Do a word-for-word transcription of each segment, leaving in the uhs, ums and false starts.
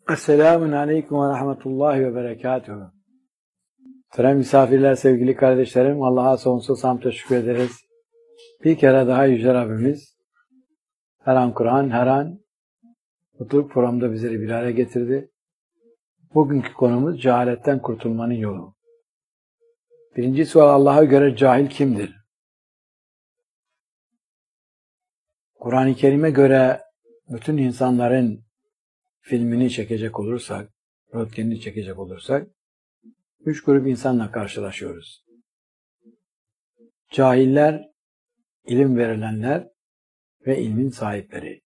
Esselamun Aleyküm ve Rahmetullahi ve Berekatuhu. Muhterem misafirler, sevgili kardeşlerim, Allah'a sonsuz hamd teşekkür ederiz. Bir kere daha Yüce Rabbimiz her an Kur'an, her an mutluluk programda bizleri bir araya getirdi. Bugünkü konumuz cehaletten kurtulmanın yolu. Birinci sual, Allah'a göre cahil kimdir? Kur'an-ı Kerim'e göre bütün insanların filmini çekecek olursak, röntgenini çekecek olursak, üç grup insanla karşılaşıyoruz. Cahiller, ilim verilenler ve ilmin sahipleri.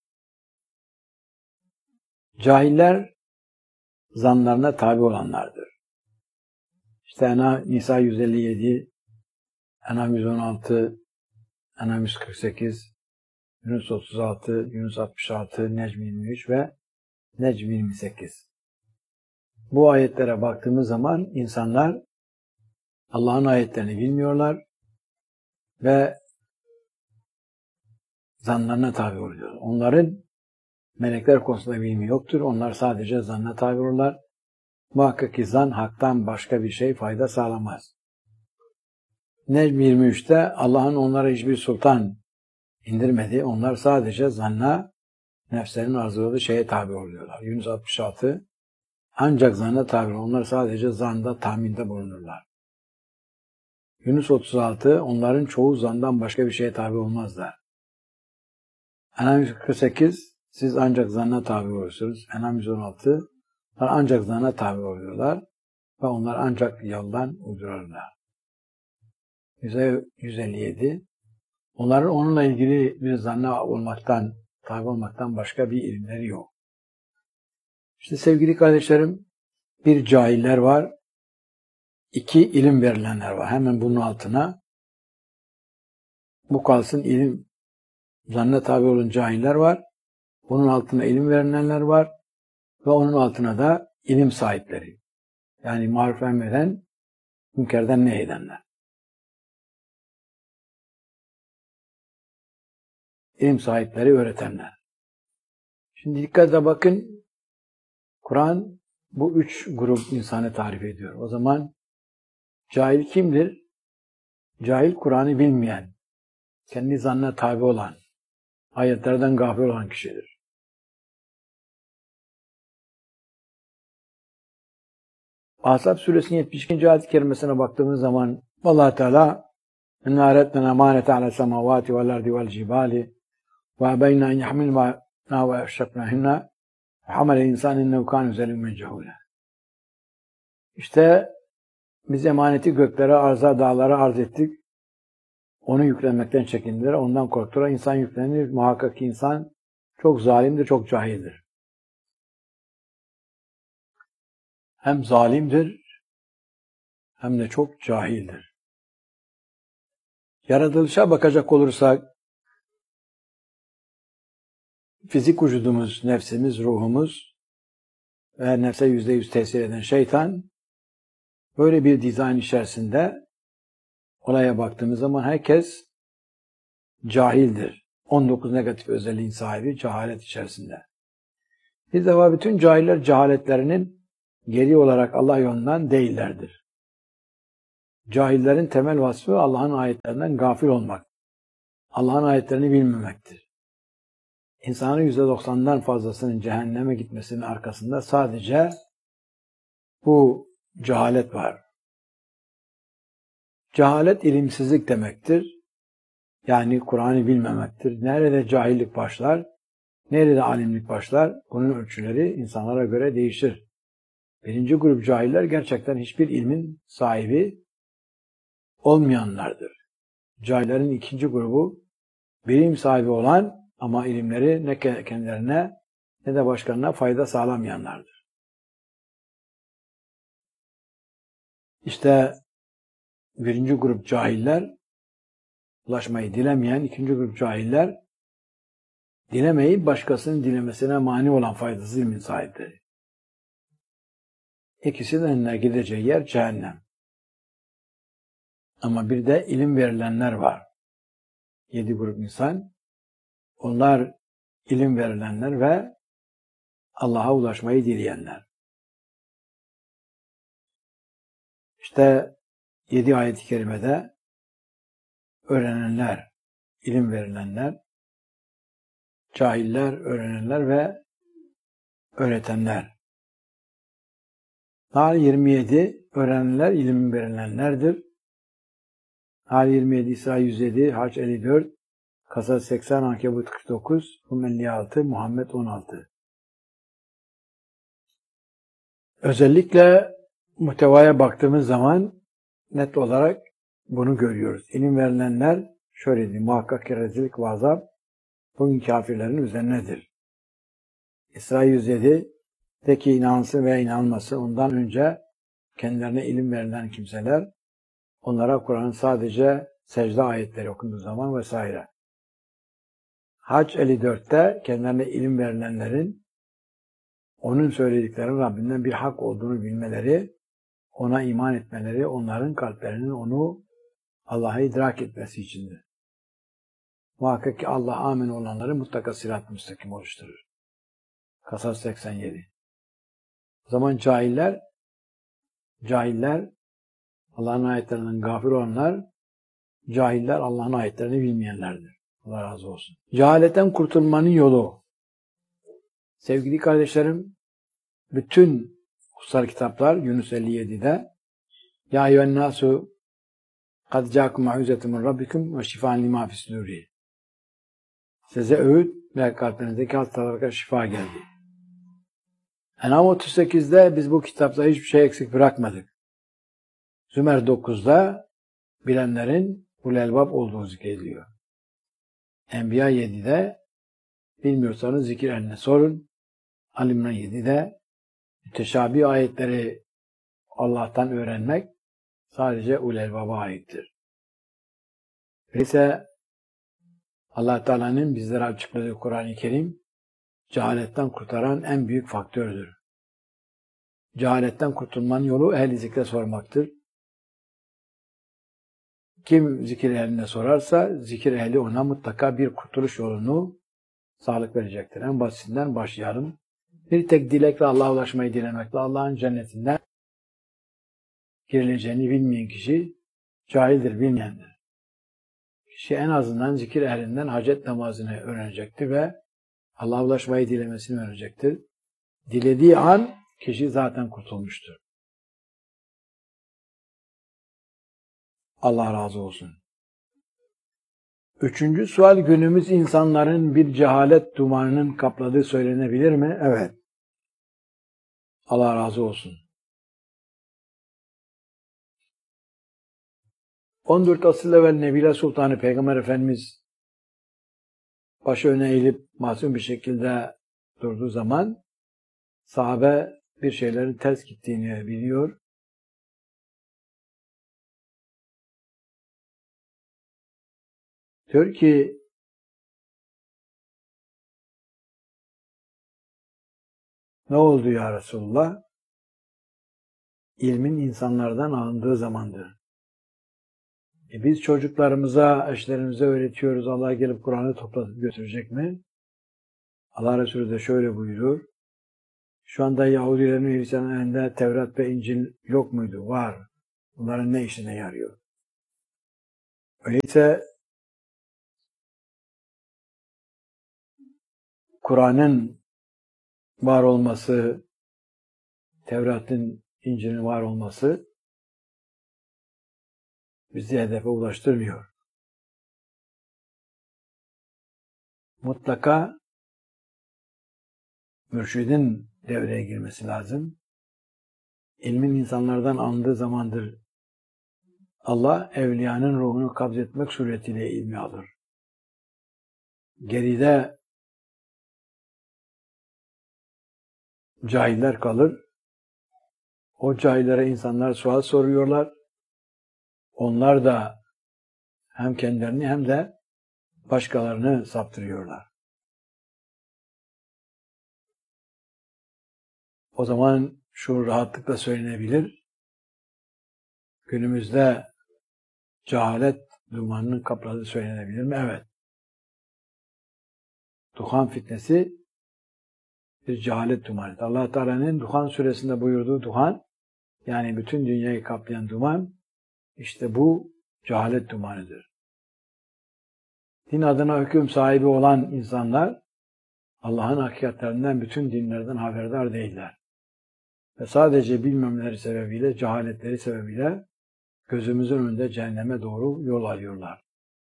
Cahiller, zanlarına tabi olanlardır. İşte En'am Nisa yüz elli yedi, En'am yüz on altı, En'am yüz kırk sekiz, Yunus otuz altı, Yunus altmış altı, Necm yirmi üç ve Necm yirmi sekiz. Bu ayetlere baktığımız zaman insanlar Allah'ın ayetlerini bilmiyorlar ve zanlarına tabi oluyorlar. Onların melekler konusunda bilimi yoktur. Onlar sadece zanna tabi olurlar. Muhakkak ki zan haktan başka bir şey fayda sağlamaz. Necm yirmi üçte Allah'ın onlara hiçbir sultan indirmedi. Onlar sadece zanna, nefslerin arzuladığı şeye tabi oluyorlar. Yunus altmış altı ancak zanna tabi olurlar. Onlar sadece zanda, tahminde bulunurlar. Yunus otuz altı onların çoğu zandan başka bir şeye tabi olmazlar. En'am yüz kırk sekiz siz ancak zanna tabi olursunuz. En'am yüz on altı onlar ancak zanna tabi oluyorlar ve onlar ancak yoldan uydurarlar. yüz elli yedi onların onunla ilgili bir zanna olmaktan, tabi olmaktan başka bir ilimleri yok. İşte sevgili kardeşlerim, bir cahiller var, iki ilim verilenler var. Hemen bunun altına bu kalsın, ilim zanna tabi olan cahiller var. Bunun altına ilim verilenler var ve onun altına da ilim sahipleri. Yani maruf emreden, münkerden nehyedenler. İlim sahipleri, öğretenler. Şimdi dikkatle bakın, Kur'an bu üç grup insanı tarif ediyor. O zaman cahil kimdir? Cahil, Kur'an'ı bilmeyen, kendi zannına tabi olan, ayetlerden gafil olan kişidir. Ahzab suresinin yetmiş ikinci ayet-i kerimesine baktığımız zaman Allah Teala "İnna aretna emanete ala semavati vel ardi vel cibali ve abeyna en yahmilna ve eşşaknahinna ve hamele insan innehu kâne zelûmen cehûlâ." İşte biz emaneti göklere, arza, dağlara arz ettik. Onu yüklenmekten çekindiler, ondan korktular. İnsan yüklenir. Muhakkak ki insan çok zalimdir, çok cahildir. Hem zalimdir, hem de çok cahildir. Yaratılışa bakacak olursak, fizik vücudumuz, nefsimiz, ruhumuz ve nefse yüzde yüz tesir eden şeytan, böyle bir dizayn içerisinde olaya baktığımız zaman herkes cahildir. on dokuz negatif özelliğin sahibi cehalet içerisinde. Bir defa bütün cahiller cehaletlerinin geri olarak Allah yolundan değillerdir. Cahillerin temel vasfı Allah'ın ayetlerinden gafil olmak. Allah'ın ayetlerini bilmemektir. İnsanın yüzde doksandan fazlasının cehenneme gitmesinin arkasında sadece bu cehalet var. Cehalet ilimsizlik demektir. Yani Kur'an'ı bilmemektir. Nerede cahillik başlar, nerede alimlik başlar, bunun ölçüleri insanlara göre değişir. Birinci grup cahiller gerçekten hiçbir ilmin sahibi olmayanlardır. Cahillerin ikinci grubu bilim sahibi olan ama ilimleri ne kendilerine ne de başkalarına fayda sağlamayanlardır. İşte birinci grup cahiller, ulaşmayı dilemeyen, ikinci grup cahiller, dilemeyip başkasının dilemesine mani olan faydasız ilmin sahipleri. İkisinin de gideceği yer cehennem. Ama bir de ilim verilenler var. Yedi grup insan. Onlar ilim verilenler ve Allah'a ulaşmayı dileyenler. İşte yedi ayet-i kerimede öğrenenler, ilim verilenler, cahiller, öğrenenler ve öğretenler. Nahl yirmi yedi, öğrenenler, ilim verilenlerdir. Nahl yirmi yedi, İsra yüz yedi, Hac elli dört, Kasas seksen, Ankebut kırk dokuz, Rum elli altı, Muhammed on altı. Özellikle muhtevaya baktığımız zaman net olarak bunu görüyoruz. İlim verilenler şöyle diyeyim, muhakkak ki rezillik ve azap bugün kafirlerin üzerinedir. İsra yüz yedi, de ki inansın ve inanması ondan önce kendilerine ilim verilen kimseler, onlara Kur'an'ın sadece secde ayetleri okunduğu zaman vesaire. Hac elli dörtte kendilerine ilim verilenlerin onun söylediklerinin Rabbinden bir hak olduğunu bilmeleri, ona iman etmeleri, onların kalplerinin onu Allah'a idrak etmesi içindir. Muhakkak ki Allah amin olanları mutlaka sırat-ı müstakim oluşturur. Kasas seksen yedi. O zaman cahiller, cahiller Allah'ın ayetlerinden gafil olanlar, cahiller Allah'ın ayetlerini bilmeyenlerdir. Allah razı olsun. Cehaletten kurtulmanın yolu. Sevgili kardeşlerim, bütün kutsal kitaplar Yunus elli yedi'de Ya eyyühen nasu kad ca'akum mau'izetun min rabbikum ve şifaan lima fis suduri. Size öğüt ve kalplerinizdeki hastalıklara şifa geldi. En'am otuz sekiz'de biz bu kitapta hiçbir şey eksik bırakmadık. Zümer dokuz'da bilenlerin ulul elbab olduğu zikrediliyor. Enbiya yedi'de bilmiyorsanız zikir ehline sorun. Ali İmran yedi'de müteşabih ayetleri Allah'tan öğrenmek sadece ulul elbaba aittir. Öyleyse Allah Teala'nın bizlere açıkladığı Kur'an-ı Kerim cehaletten kurtaran en büyük faktördür. Cehaletten kurtulmanın yolu ehli zikre sormaktır. Kim zikir ehline sorarsa zikir ehli ona mutlaka bir kurtuluş yolunu sağlık verecektir. En basitinden başlayalım. Bir tek dilekle Allah'a ulaşmayı dilemekle Allah'ın cennetinden girileceğini bilmeyen kişi cahildir, bilmeyendir. Kişi en azından zikir ehlinden hacet namazını öğrenecektir ve Allah'a ulaşmayı dilemesini öğrenecektir. Dilediği an kişi zaten kurtulmuştur. Allah razı olsun. Üçüncü sual, günümüz insanların bir cehalet dumanının kapladığı söylenebilir mi? Evet. Allah razı olsun. on dört asıl evvel Nebile Sultanı Peygamber Efendimiz başı öne eğilip masum bir şekilde durduğu zaman sahabe bir şeylerin ters gittiğini biliyor. Diyor ki ne oldu ya Resulullah? İlmin insanlardan alındığı zamandır. E biz çocuklarımıza, eşlerimize öğretiyoruz. Allah gelip Kur'an'ı toplatıp götürecek mi? Allah Resulü de şöyle buyurur. Şu anda Yahudilerin ve Hristiyanların elinde Tevrat ve İncil yok muydu? Var. Bunların ne işine yarıyor? Öyleyse Kur'an'ın var olması, Tevrat'ın, İncil'in var olması bizi hedefe ulaştırmıyor. Mutlaka mürşidin devreye girmesi lazım. İlmin insanlardan alındığı zamandır Allah evliyanın ruhunu kabzetmek suretiyle ilmi alır. Geride cahiller kalır. O cahillere insanlar sual soruyorlar. Onlar da hem kendilerini hem de başkalarını saptırıyorlar. O zaman şu rahatlıkla söylenebilir. Günümüzde cehalet dumanının kapladığı söylenebilir mi? Evet. Duhan fitnesi bir cehalet dumanıdır. Allah Teala'nın Duhan suresinde buyurduğu duman, yani bütün dünyayı kaplayan duman, işte bu cehalet dumanıdır. Din adına hüküm sahibi olan insanlar, Allah'ın hakikatlerinden, bütün dinlerden haberdar değiller. Ve sadece bilmemeleri sebebiyle, cehaletleri sebebiyle gözümüzün önünde cehenneme doğru yol alıyorlar.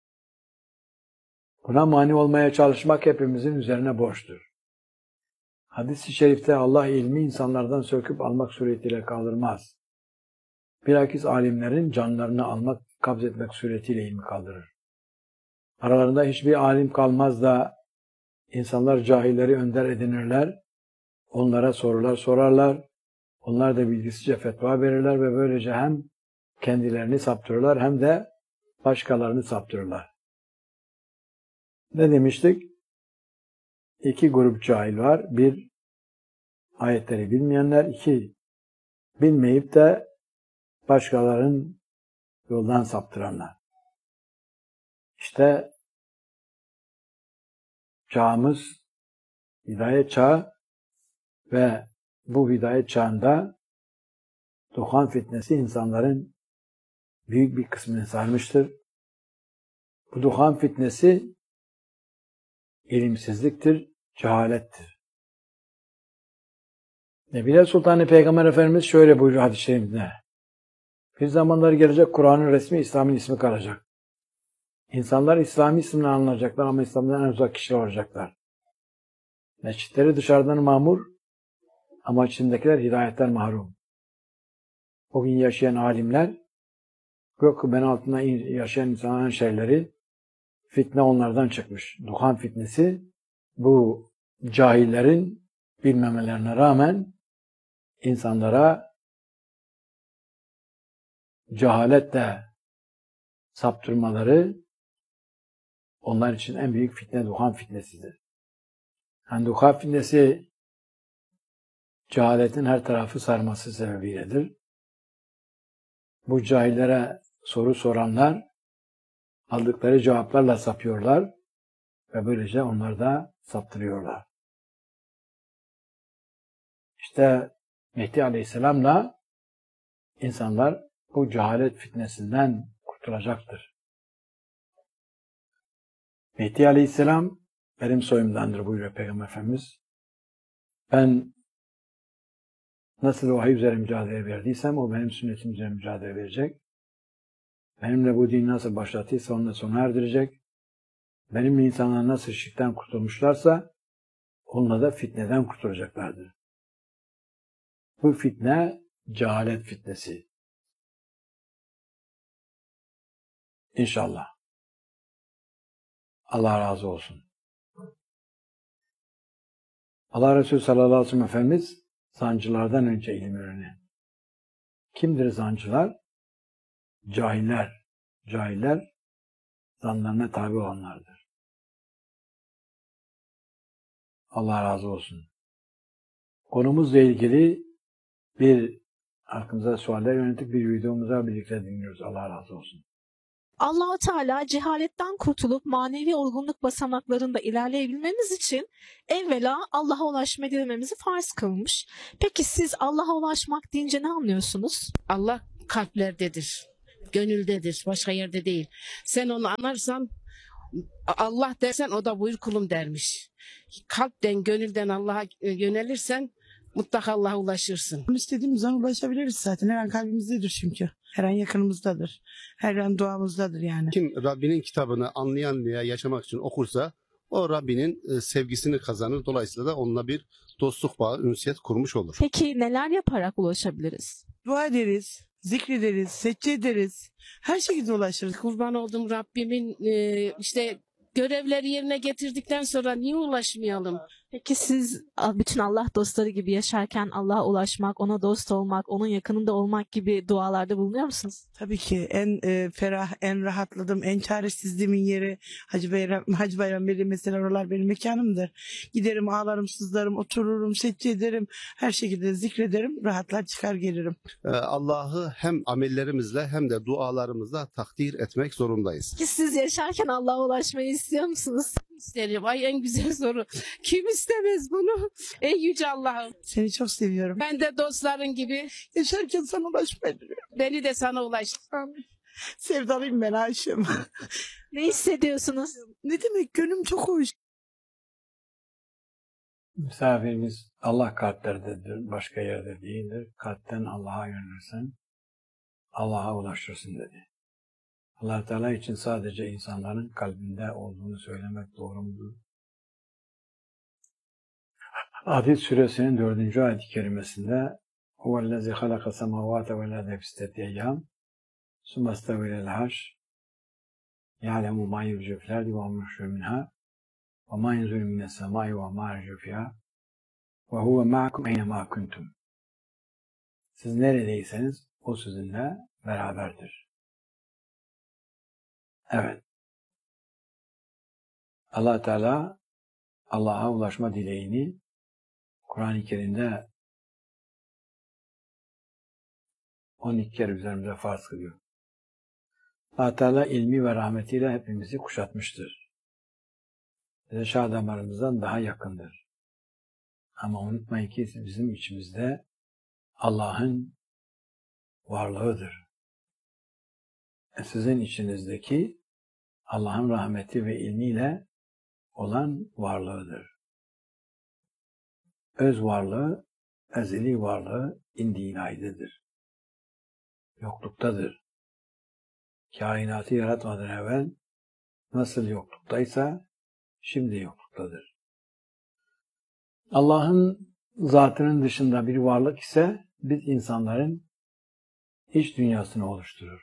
Buna mani olmaya çalışmak hepimizin üzerine borçtur. Hadis-i şerifte Allah ilmi insanlardan söküp almak suretiyle kaldırmaz. Bilakis alimlerin canlarını almak, kabz etmek suretiyle ilmi kaldırır. Aralarında hiçbir alim kalmaz da insanlar cahilleri önder edinirler, onlara sorular sorarlar, onlar da bilgisizce fetva verirler ve böylece hem kendilerini saptırırlar hem de başkalarını saptırırlar. Ne demiştik? İki grup cahil var. Bir, ayetleri bilmeyenler. İki, bilmeyip de başkalarının yoldan saptıranlar. İşte çağımız hidayet çağı ve bu hidayet çağında Duhan fitnesi insanların büyük bir kısmını sarmıştır. Bu Duhan fitnesi ilimsizliktir, cehalettir. Nebiler Sultanı Peygamber Efendimiz şöyle buyuruyor hadis-i şerifinde. Bir zamanlar gelecek, Kur'an'ın resmi İslam'ın ismi kalacak. İnsanlar İslami isimle anılacaklar ama İslam'dan en uzak kişiler olacaklar. Mescitleri dışarıdan mamur ama içindekiler hidayetten mahrum. O gün yaşayan alimler, gökben altında yaşayan insanların şeyleri, fitne onlardan çıkmış. Duhan fitnesi bu cahillerin bilmemelerine rağmen insanlara cehaletle saptırmaları onlar için en büyük fitne Duhan fitnesidir. Yani Duhan fitnesi cehaletin her tarafı sarması sebebiyledir. Bu cahillere soru soranlar aldıkları cevaplarla sapıyorlar ve böylece onları da saptırıyorlar. İşte Mehdi Aleyhisselam'la insanlar bu cehalet fitnesinden kurtulacaktır. Mehdi Aleyhisselam benim soyumdandır buyuruyor Peygamber Efendimiz. Ben nasıl vahiy üzere mücadele verdiysem o benim sünnetim üzere mücadele verecek. Benimle bu dini nasıl başlattıysa onunla sona erdirecek. Benimle insanlar nasıl şirkten kurtulmuşlarsa onunla da fitneden kurtulacaklardır. Bu fitne cehalet fitnesi. İnşallah. Allah razı olsun. Allah Resulü sallallahu aleyhi ve sellem Efendimiz zancılardan önce ilim öğrenen. Kimdir zancılar? Cahiller. Cahiller zanlarına tabi olanlardır. Allah razı olsun. Konumuzla ilgili bir aklımıza sualler yönelik bir videomuza birlikte dinliyoruz. Allah razı olsun. Allah-u Teala cehaletten kurtulup manevi olgunluk basamaklarında ilerleyebilmemiz için evvela Allah'a ulaşmayı dilememizi farz kılmış. Peki siz Allah'a ulaşmak deyince ne anlıyorsunuz? Allah kalplerdedir, gönüldedir, başka yerde değil. Sen onu anarsan, Allah dersen o da buyur kulum dermiş. Kalpten, gönülden Allah'a yönelirsen mutlaka Allah'a ulaşırsın. İstediğimiz zaman ulaşabiliriz zaten. Her an kalbimizdedir çünkü. Her an yakınımızdadır. Her an duamızdadır yani. Kim Rabbinin kitabını anlayan veya yaşamak için okursa o Rabbinin sevgisini kazanır. Dolayısıyla da onunla bir dostluk bağı, ünsiyet kurmuş olur. Peki neler yaparak ulaşabiliriz? Dua ederiz, zikrederiz, secde ederiz. Her şekilde ulaşırız. Kurban olduğum Rabbimin e, işte görevleri yerine getirdikten sonra niye ulaşmayalım? Peki siz bütün Allah dostları gibi yaşarken Allah'a ulaşmak, ona dost olmak, onun yakınında olmak gibi dualarda bulunuyor musunuz? Tabii ki en e, ferah, en rahatladığım, en çaresizliğimin yeri Hacı Bayram, Hacı Bayram Veli mesela oralar benim mekanımdır. Giderim, ağlarım, sızlarım, otururum, secde ederim. Her şekilde zikrederim, rahatlar çıkar gelirim. Allah'ı hem amellerimizle hem de dualarımızla takdir etmek zorundayız. Peki siz yaşarken Allah'a ulaşmayı istiyor musunuz? İsterim. Ay en güzel soru. Kim istemez bunu? Ey yüce Allah'ım. Seni çok seviyorum. Ben de dostların gibi Yaşarken sana ulaşmayı diliyorum. beni de sana ulaştır. Sevdalıyım ben, aşığım. Ne hissediyorsunuz? Ne demek, gönlüm çok hoş. Misafirimiz Allah kalplerdedir, başka yerde değildir. Kalpten Allah'a yönelirsen Allah'a ulaşırsın dedi. Allah Teala için sadece insanların kalbinde olduğunu söylemek doğru mudur? Hadid suresinin dördüncü ayet-i kerimesinde huvellezî halaka semâvâte vel arde fi sitteti eyyâm sümme istevâ ilel arş ya'lemu mâ yeliju fil ardi ve mâ yahrucu minhâ ve mâ yenzilu mines semâi ve mâ yercu fîhâ ve huve ma'akum eynemâ kuntum. Siz neredeyseniz o sizinle beraberdir. Evet. Allah Teala Allah'a ulaşma dileğini Kur'an-ı Kerim'de on iki kere üzerimize farz kılıyor. Allah Teala ilmi ve rahmetiyle hepimizi kuşatmıştır. Bize şah damarımızdan daha yakındır. Ama unutmayın ki bizim içimizde Allah'ın varlığıdır. E sizin içinizdeki Allah'ın rahmeti ve ilmiyle olan varlığıdır. Öz varlığı, ezeli varlığı indi ilahidedir. Yokluktadır. Kainatı yaratmadan evvel nasıl yokluktaysa şimdi yokluktadır. Allah'ın zatının dışında bir varlık ise biz insanların iç dünyasını oluşturur.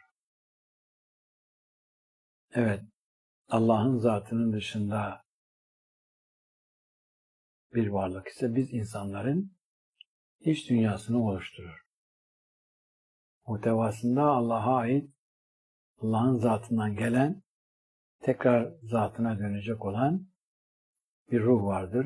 Evet, Allah'ın zatının dışında bir varlık ise biz insanların iç dünyasını oluşturur. Muhtevasında Allah'a ait, Allah'ın zatından gelen, tekrar zatına dönecek olan bir ruh vardır.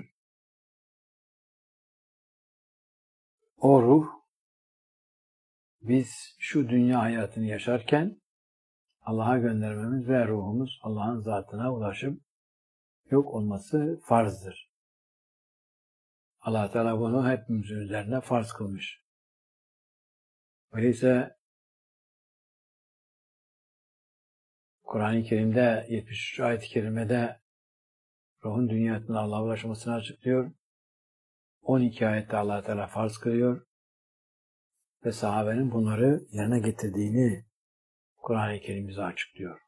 O ruh, biz şu dünya hayatını yaşarken Allah'a göndermemiz ve ruhumuz Allah'ın zatına ulaşıp yok olması farzdır. Allah Teala bunu hepimizin üzerine farz kılmış. Öyleyse Kur'an-ı Kerim'de yetmiş üç ayet-i kerimede ruhun dünyasının Allah'a ulaşmasını açıklıyor. on iki ayette Allah Teala farz kılıyor ve sahabenin bunları yerine getirdiğini Kur'an-ı Kerim bize açıklıyor.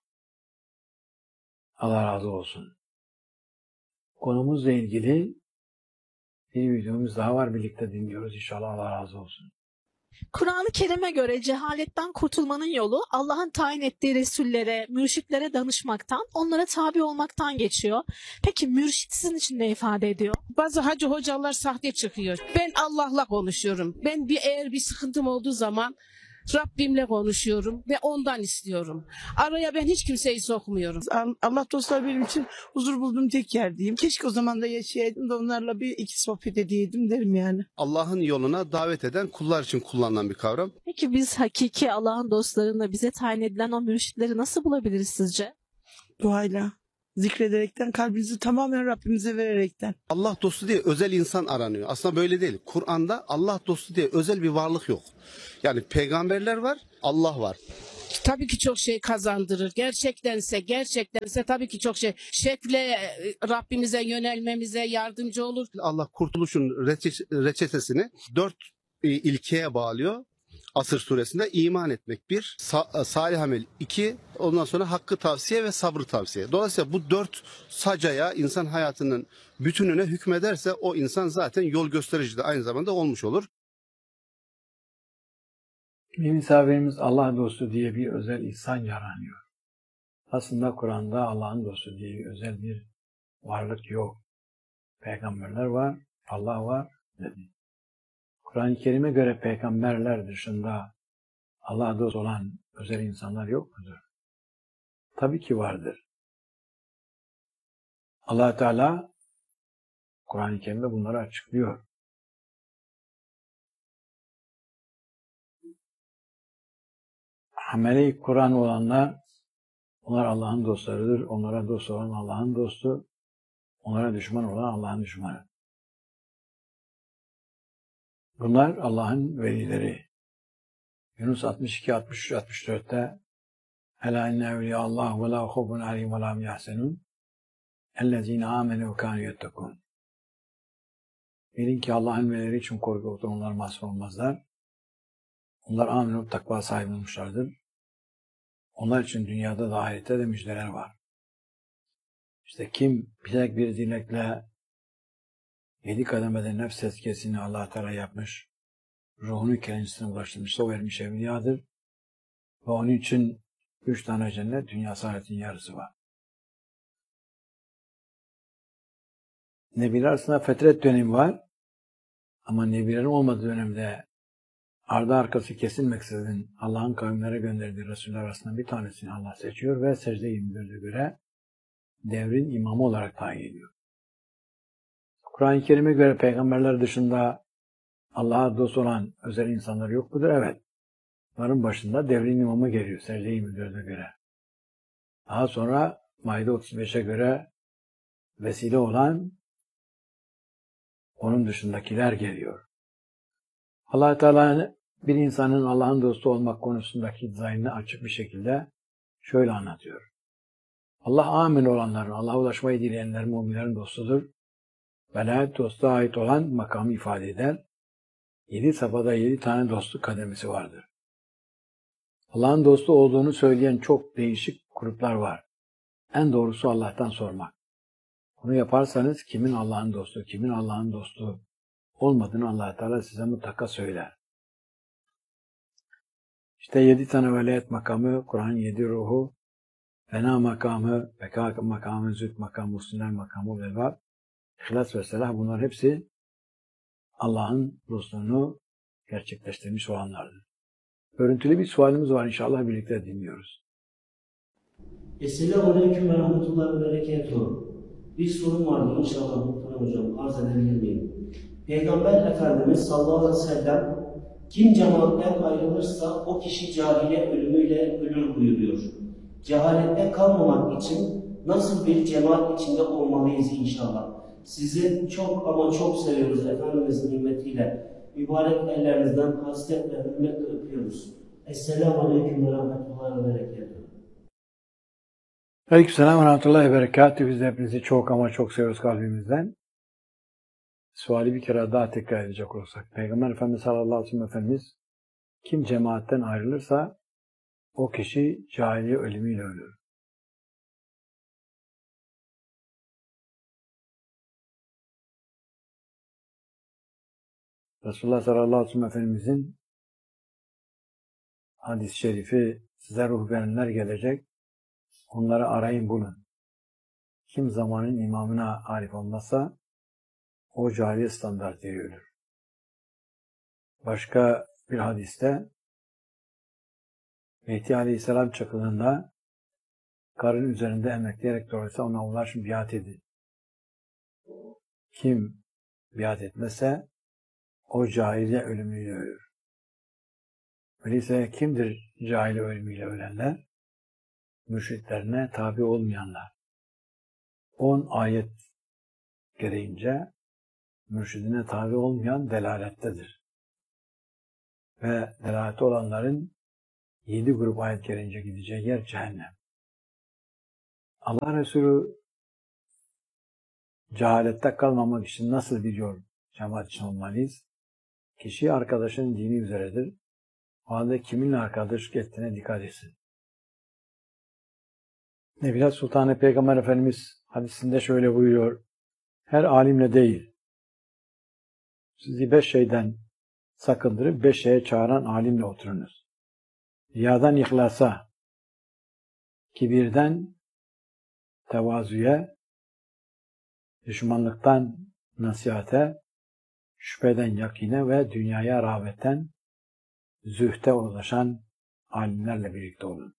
Allah razı olsun. Konumuzla ilgili bir videomuz daha var, birlikte dinliyoruz. İnşallah Allah razı olsun. Kur'an-ı Kerim'e göre cehaletten kurtulmanın yolu Allah'ın tayin ettiği resullere, mürşitlere danışmaktan, onlara tabi olmaktan geçiyor. Peki mürşit sizin için ne ifade ediyor? Bazı hacı hocalar sahte çıkıyor. Ben Allah'la konuşuyorum. Ben bir eğer bir sıkıntım olduğu zaman Rabbimle konuşuyorum ve ondan istiyorum. Araya ben hiç kimseyi sokmuyorum. Allah dostlar benim için huzur bulduğum tek yer diyeyim. Keşke o zaman da yaşayaydım da onlarla bir iki sohbet edeydim derim yani. Allah'ın yoluna davet eden kullar için kullanılan bir kavram. Peki biz hakiki Allah'ın dostlarını, bize tayin edilen o mürşitleri nasıl bulabiliriz sizce? Duayla, zikrederekten, kalbinizi tamamen Rabbimize vererekten. Allah dostu diye özel insan aranıyor. Aslında böyle değil. Kur'an'da Allah dostu diye özel bir varlık yok. Yani peygamberler var, Allah var. Tabii ki çok şey kazandırır. Gerçektense, gerçektense tabii ki çok şey. Şekle Rabbimize yönelmemize yardımcı olur. Allah kurtuluşun reçe- reçetesini dört e, ilkeye bağlıyor. Asır suresinde iman etmek bir, sa- salih amel iki, ondan sonra hakkı tavsiye ve sabrı tavsiye. Dolayısıyla bu dört sacaya insan hayatının bütününe hükmederse o insan zaten yol gösterici de aynı zamanda olmuş olur. Bir misafirimiz Allah dostu diye bir özel insan yaranıyor. Aslında Kur'an'da Allah'ın dostu diye bir özel bir varlık yok. Peygamberler var, Allah var dedi. Kur'an-ı Kerim'e göre peygamberler dışında Allah'a dost olan özel insanlar yok mudur? Tabii ki vardır. Allah Teala Kur'an-ı Kerim'de bunları açıklıyor. Ameli Kur'an olanlar, onlar Allah'ın dostlarıdır. Onlara dost olan Allah'ın dostu. Onlara düşman olan Allah'ın düşmanı. Bunlar Allah'ın velileri. Yunus altmış iki, altmış üç, altmış dörtte Ela inne evliya Allah ve la khufun aleyhim ve la hum yahzenun ellezine amenu ve kanu yettekun. Bilin ki Allah'ın velileri için korku yoktur, onlar mahzun olmazlar. Onlar aminu, takva sahibi olmuşlardır. Onlar için dünyada da ahirette de müjdeler var. İşte kim bilek bir dilekle yedi kademede nefs tezkiyesini Allah Teala yapmış, ruhunu kendisine ulaştırmışsa o vermiş evliyadır. Ve onun için üç tane cennet, dünya saadetin yarısı var. Nebiler arasında fetret dönemi var. Ama nebilerin olmadığı dönemde ardı arkası kesilmeksizin Allah'ın kavimlere gönderdiği Resuller arasında bir tanesini Allah seçiyor ve secde yirmi dörde göre devrin imamı olarak tayin ediyor. Kur'an-ı Kerim'e göre peygamberler dışında Allah'a dost olan özel insanlar yok mudur? Evet. Bunların başında devrin imamı geliyor secde yirmi dörde göre. Daha sonra Maide otuz beşe göre vesile olan onun dışındakiler geliyor. Allah Teala bir insanın Allah'ın dostu olmak konusundaki dizaynını açık bir şekilde şöyle anlatıyor. Allah amin olanların, Allah'a ulaşmayı dileyenlerin, müminlerin dostudur. Velayet dosta ait olan makamı ifade eder. Yedi safhada yedi tane dostluk kademesi vardır. Allah'ın dostu olduğunu söyleyen çok değişik gruplar var. En doğrusu Allah'tan sormak. Bunu yaparsanız kimin Allah'ın dostu, kimin Allah'ın dostu olmadığını Allah Teala size mutlaka söyler. İşte yedi tane velayet makamı, Kur'an'ın yedi ruhu, fena makamı, beka makamı, züht makamı, muhsinler makamı ve var. İhlas ve selah, bunlar hepsi Allah'ın dostluğunu gerçekleştirmiş olanlardır. Örüntülü bir sualimiz var, inşallah birlikte dinliyoruz. Esselamu Aleyküm ve Rahmetullahi ve Berekatuhu. Bir sorum vardı inşallah Muhterem Hocam, arz edebilir miyim? Peygamber Efendimiz sallallahu aleyhi ve sellem kim cemaatten ayrılırsa o kişi cahiliye ölümüyle ölür buyuruyor. Cehalette kalmamak için nasıl bir cemaat içinde olmalıyız inşallah? Sizi çok ama çok seviyoruz Efendimizin hürmetiyle. Mübarek ellerinizden hasret ve hürmetle öpüyoruz. Esselamu Aleyküm ve Rahmetullahi ve Berekatuhu. Aleykümselam ve rahmetullahi ve berekatuhu. Biz de hepinizi çok ama çok seviyoruz kalbimizden. Suali bir kere daha tekrar edecek olursak. Peygamber Efendimiz sallallahu aleyhi ve sellem Efendimiz kim cemaatten ayrılırsa o kişi cahiliye ölümüyle ölür. Resulullah sallallahu aleyhi ve sellem Efendimizin hadis-i şerifi size ruhbenler gelecek. Onları arayın bulun. Kim zamanın imamına arif olmazsa o cahiliye standartıyla ölür. Başka bir hadiste Mehdi Aleyhisselam çakılında karın üzerinde emekleyerek dolayısıyla ona ulaşın biat edin. Kim biat etmezse o cahiliye ölümüyle ölür. Öyleyse kimdir cahiliye ölümüyle ölenler? Müşriklerine tabi olmayanlar. On ayet gereğince mürşidine tabi olmayan delalettedir. Ve delalette olanların yedi grup ayet gereğince gideceği yer cehennem. Allah Resulü cehalette kalmamak için nasıl bir yol cemaat için olmalıyız? Kişi arkadaşının dini üzeredir. O halde kiminle arkadaşlık ettiğine dikkat etsin. Nebiler Sultanı Peygamber Efendimiz hadisinde şöyle buyuruyor. Her alimle değil, sizi beş şeyden sakındırıp beş şeye çağıran alimle oturunuz. Riyadan ihlasa, kibirden tevazuya, düşmanlıktan nasihate, şüpheden yakine ve dünyaya rağbetten zühte ulaşan alimlerle birlikte olun.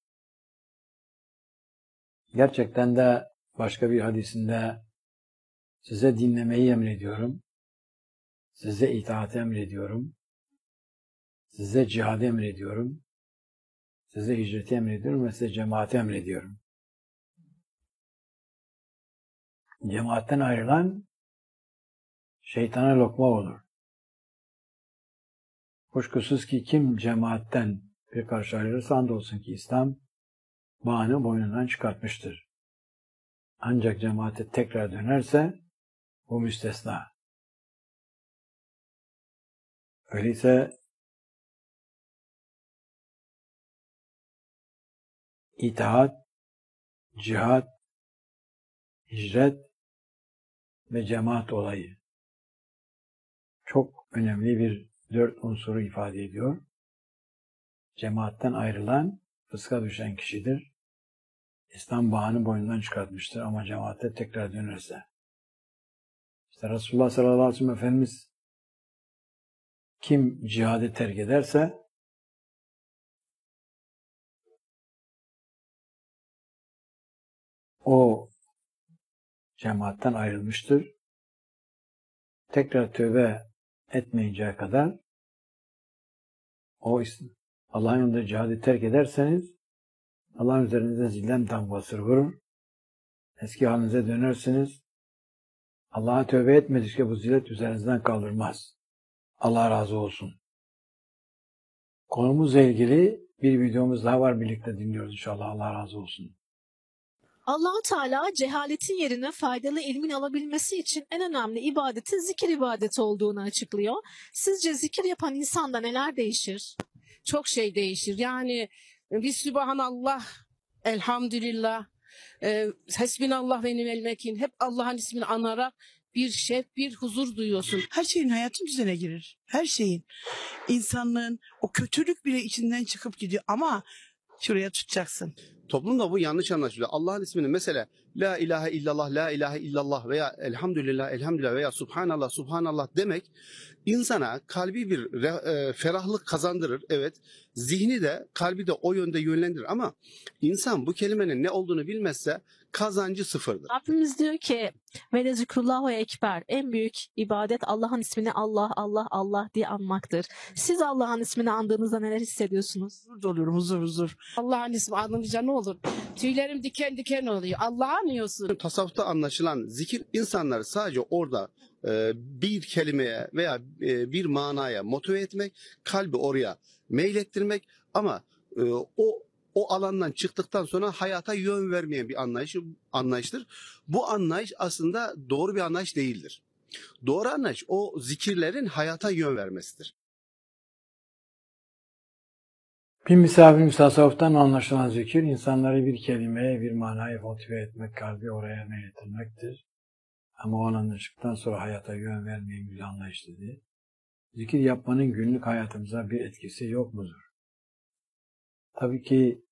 Gerçekten de başka bir hadisinde size dinlemeyi emrediyorum, size itaati emrediyorum, size cihadı emrediyorum, size hicreti emrediyorum ve size cemaati emrediyorum. Cemaatten ayrılan şeytana lokma olur. Kuşkusuz ki kim cemaatten bir karşı ayrılırsa andolsun ki İslam bağını boynundan çıkartmıştır. Ancak cemaate tekrar dönerse bu müstesna. Öyleyse itaat, cihat, hicret ve cemaat olayı çok önemli bir dört unsuru ifade ediyor. Cemaatten ayrılan fıska düşen kişidir. İslam bağını boynundan çıkartmıştır ama cemaate tekrar dönerse. İşte Resulullah sallallahu aleyhi ve sellem Efendimiz kim cihadı terk ederse o cemaatten ayrılmıştır. Tekrar tövbe etmeyinceye kadar o Allah'ın yolunda cihadı terk ederseniz Allah'ın üzerinize zillen damgası vurur. Eski halinize dönersiniz. Allah'a tövbe etmedikçe bu zillet üzerinizden kaldırmaz. Allah razı olsun. Konumuzla ilgili bir videomuz daha var. Birlikte dinliyoruz inşallah. Allah razı olsun. Allah-u Teala cehaletin yerine faydalı ilmin alabilmesi için en önemli ibadetin zikir ibadeti olduğunu açıklıyor. Sizce zikir yapan insanda neler değişir? Çok şey değişir. Yani bir Sübhanallah, elhamdülillah, e, Hasbinallah ve nimel vekil, hep Allah'ın ismini anarak bir şevk, bir huzur duyuyorsun. Her şeyin hayatın düzene girer. Her şeyin. İnsanlığın o kötülük bile içinden çıkıp gidiyor ama şuraya tutacaksın. Toplumda bu yanlış anlaşılıyor. Allah'ın ismini mesela La ilahe illallah, La ilahe illallah veya Elhamdülillah, Elhamdülillah veya Subhanallah, Subhanallah demek insana kalbi bir e, ferahlık kazandırır. Evet, zihni de kalbi de o yönde yönlendirir ama insan bu kelimenin ne olduğunu bilmezse kazancı sıfırdır. Rabbimiz diyor ki ve de zikrullahu ekber, en büyük ibadet Allah'ın ismini Allah Allah Allah diye anmaktır. Siz Allah'ın ismini andığınızda neler hissediyorsunuz? Huzur doluyorum, huzur huzur. Allah'ın ismi anınca ne olur? Tüylerim diken diken oluyor. Allah'ı anıyorsun. Tasavvufta anlaşılan zikir insanları sadece orada e, bir kelimeye veya e, bir manaya motive etmek, kalbi oraya meylettirmek ama e, o o alandan çıktıktan sonra hayata yön vermeyen bir anlayış, anlayıştır. Bu anlayış aslında doğru bir anlayış değildir. Doğru anlayış o zikirlerin hayata yön vermesidir. Bir misafir tasavvuftan anlaşılan zikir, insanları bir kelimeye, bir manaya motive etmek, kalbi oraya meylettirmektir. Ama o alandan çıktıktan sonra hayata yön vermeyen bir anlayış dedi. Zikir yapmanın günlük hayatımıza bir etkisi yok mudur? Tabii ki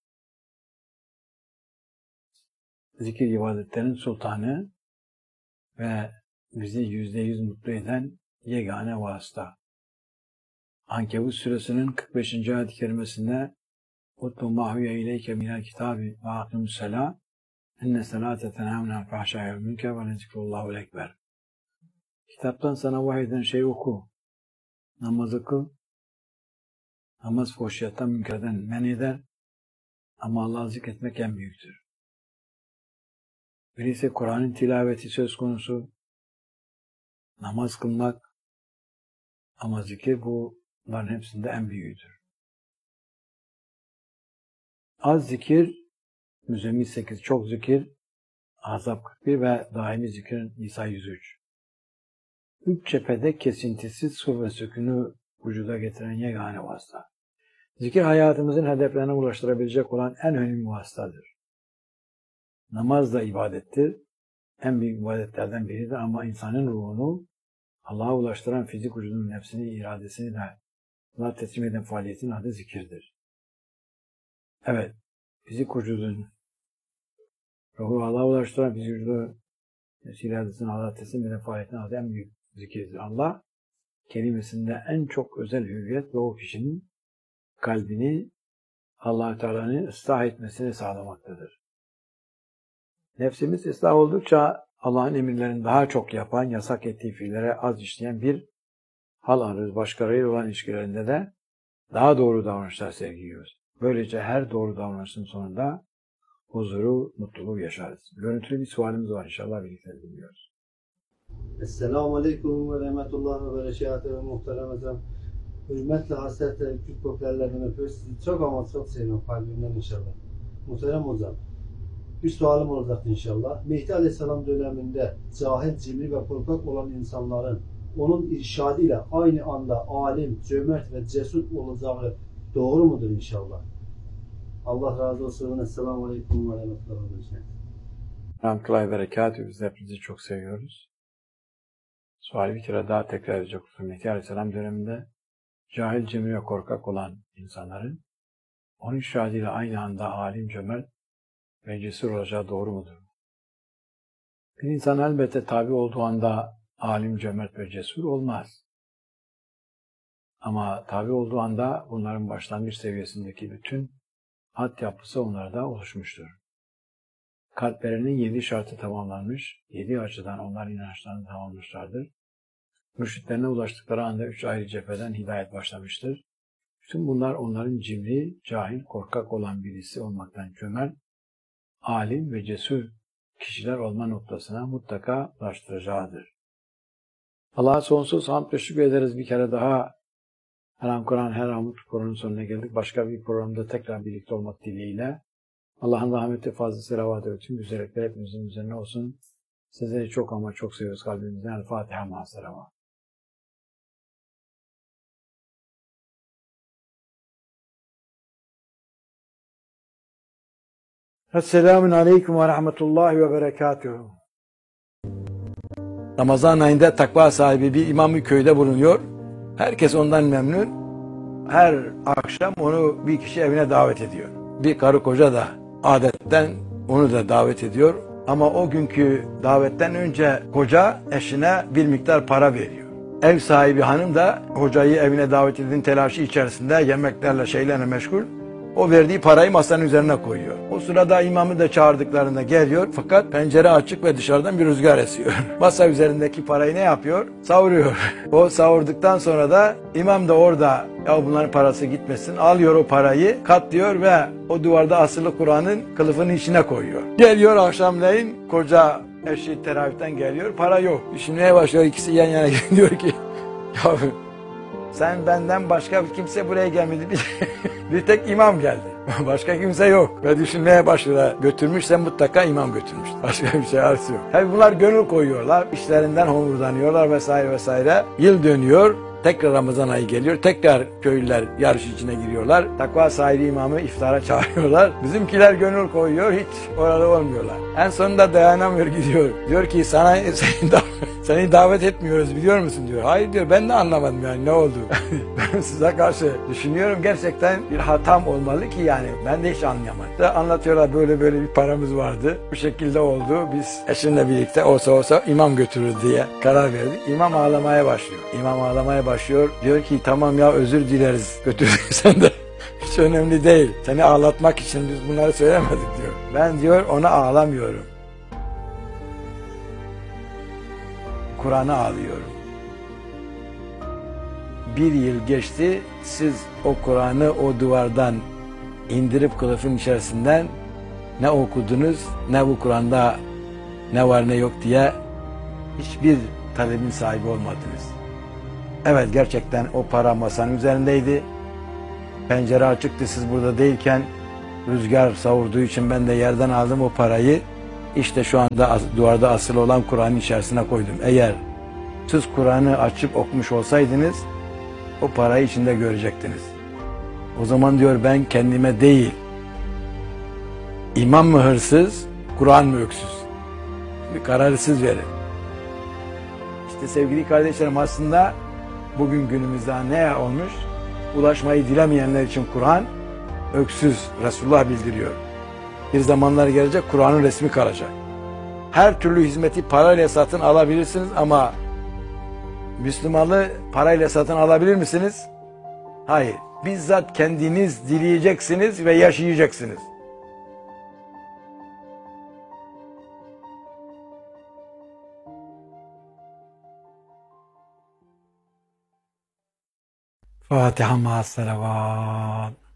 zikir ibadetlerin sultanı ve bizi yüzde yüz mutlu eden yegane vasıta. Ankebut suresinin kırk beşinci ayet-i kerimesinde "Utlu mahviye ileyke minel kitabi ve akimus sela enne selate tenha minel fahşâi vel münker ve lezikrullahul ekber." Kitaptan sana vahyeden şey oku. Namazı kıl. Namaz fuhşiyattan, münkerden men eder. Ama Allah'ı zikretmek en büyüktür. Birisi Kur'an'ın tilaveti söz konusu. Namaz kılmak. Ama zikir bunların hepsinde en büyüğüdür. Az zikir, Müzzemmil sekiz, çok zikir, Ahzab kırk bir ve daimi zikir Nisa yüz üç. Üç cephede kesintisiz sur ve sökünü vücuda getiren yegane vasıta. Zikir hayatımızın hedeflerine ulaştırabilecek olan en önemli vasıtadır. Namaz da ibadettir. En büyük ibadetlerden biridir ama insanın ruhunu Allah'a ulaştıran fizik vücudunun nefsini, iradesini de Allah'a teslim eden faaliyetin adı zikirdir. Evet, fizik vücudun ruhu Allah'a ulaştıran fizik vücudu nefsi iradesini Allah'a teslim eden faaliyetin adı en büyük zikirdir. Allah kelimesinde en çok özel hüviyet ve o kişinin kalbini Allah-u Teala'nın ıslah etmesini sağlamaktadır. Nefsimiz ıslah oldukça Allah'ın emirlerini daha çok yapan, yasak ettiği fiillere az işleyen bir hal arıyoruz. Başkalarıyla olan ilişkilerinde de daha doğru davranışlar sergiliyoruz. Böylece her doğru davranışın sonunda huzuru, mutluluğu yaşarız. Görüntülü bir sualimiz var, inşallah birlikte dinliyoruz. Esselamu Aleyküm ve Rahmetullah ve Berekatü ve muhterem hocam. Hürmetle, hasretle, Türk popülerlerden öpüyoruz. Sizi çok ama çok seviyorum kalbimden inşallah. Muhterem hocam, bir sualım olacak inşallah. Mehdi Aleyhisselam döneminde cahil, cimri ve korkak olan insanların onun irşadıyla aynı anda alim, cömert ve cesur olacağı doğru mudur inşallah? Allah razı olsun. Esselamu Aleyküm ve Rahmetullah ve Berekatü. Rahmetullahi ve Berekatü. Biz hepinizi çok seviyoruz. Suali bir kere daha tekrar edecek olursak, Mehdi Aleyhisselam döneminde cahil, cimri ve korkak olan insanların onun irşadıyla aynı anda alim, cömert ve cesur olacağı doğru mudur? Bir insan elbette tabi olduğu anda alim, cömert ve cesur olmaz. Ama tabi olduğu anda bunların başlangıç seviyesindeki bütün hat yapısı onlarda oluşmuştur. Kalplerinin yedi şartı tamamlanmış, yedi açıdan onların inançlarını tamamlamışlardır. Mürşitlerine ulaştıkları anda üç ayrı cepheden hidayet başlamıştır. Bütün bunlar onların cimri, cahil, korkak olan birisi olmaktan cömert, alim ve cesur kişiler olma noktasına mutlaka ulaştıracağıdır. Allah'a sonsuz hamd ve şükür ederiz bir kere daha. Her an Kur'an, her an mutlu Kur'an'ın sonuna geldik. Başka bir programda tekrar birlikte olmak dileğiyle. Allah'ın rahmeti, fazla selavatı ve tüm güzellikler hepimizin üzerine olsun. Sizleri çok ama çok seviyoruz kalbimizden. El Fatiha ma selavat. Esselamun Aleyküm ve Rahmetullahi ve Berekatuhu. Ramazan ayında takva sahibi bir imam bir köyde bulunuyor. Herkes ondan memnun. Her akşam onu bir kişi evine davet ediyor. Bir karı koca da adetten onu da davet ediyor. Ama o günkü davetten önce koca eşine bir miktar para veriyor. Ev sahibi hanım da hocayı evine davet edin telaşı içerisinde yemeklerle şeylerle meşgul. O verdiği parayı masanın üzerine koyuyor. O sırada imamı da çağırdıklarında geliyor. Fakat pencere açık ve dışarıdan bir rüzgar esiyor. Masa üzerindeki parayı ne yapıyor? Savuruyor. O savurduktan sonra da imam da orada ya bunların parası gitmesin. Alıyor o parayı, katlıyor ve o duvarda asılı Kur'an'ın kılıfının içine koyuyor. Geliyor akşamleyin koca eşi teravihten geliyor. Para yok. Düşünmeye başlıyor. İkisi yan yana diyor ki ya sen benden başka kimse buraya gelmedi. Bir tek imam geldi. Başka kimse yok. Ve düşünmeye başladı. Götürmüşse mutlaka imam götürmüş. Başka bir şey arası yok. Tabi bunlar gönül koyuyorlar. İşlerinden homurdanıyorlar vesaire vesaire. Yıl dönüyor. Tekrar Ramazan ayı geliyor. Tekrar köylüler yarış içine giriyorlar. Takva sahibi imamı iftara çağırıyorlar. Bizimkiler gönül koyuyor. Hiç orada olmuyorlar. En sonunda dayanamıyor gidiyor. Diyor ki sana seni, da, seni davet etmiyoruz biliyor musun diyor. Hayır diyor ben de anlamadım yani ne oldu. Ben size karşı düşünüyorum gerçekten bir hatam olmalı ki yani ben de hiç anlayamadım. Da anlatıyorlar böyle böyle bir paramız vardı. Bu şekilde oldu. Biz eşimle birlikte olsa olsa imam götürür diye karar verdik. İmam ağlamaya başlıyor. İmam ağlamaya başlıyor. Diyor ki tamam ya özür dileriz götürdüysen de hiç önemli değil. Seni ağlatmak için biz bunları söylemedik diyor. Ben diyor ona ağlamıyorum. Kur'an'a ağlıyorum. Bir yıl geçti, siz o Kur'an'ı o duvardan indirip kılıfın içerisinden ne okudunuz, ne bu Kur'an'da ne var ne yok diye hiçbir talebin sahibi olmadınız. Evet gerçekten o para masanın üzerindeydi. Pencere açıktı siz burada değilken rüzgar savurduğu için ben de yerden aldım o parayı. İşte şu anda as duvarda asılı olan Kur'an'ın içerisine koydum. Eğer siz Kur'an'ı açıp okumuş olsaydınız o parayı içinde görecektiniz. O zaman diyor ben kendime değil, imam mı hırsız, Kur'an mı öksüz? Bir kararı siz verin. İşte sevgili kardeşlerim aslında bugün günümüzde ne olmuş? Ulaşmayı dilemeyenler için Kur'an öksüz, Resulullah bildiriyor. Bir zamanlar gelecek Kur'an'ın resmi kalacak. Her türlü hizmeti parayla satın alabilirsiniz ama Müslümanlığı parayla satın alabilir misiniz? Hayır. Bizzat kendiniz dileyeceksiniz ve yaşayacaksınız. Fatiha ma salavat.